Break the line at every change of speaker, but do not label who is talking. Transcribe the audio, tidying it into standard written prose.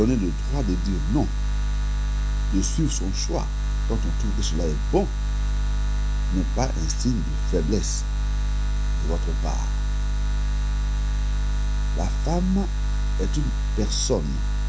donner le droit de dire non, de suivre son choix quand on trouve que cela est bon, n'est pas un signe de faiblesse de votre part. La femme est une personne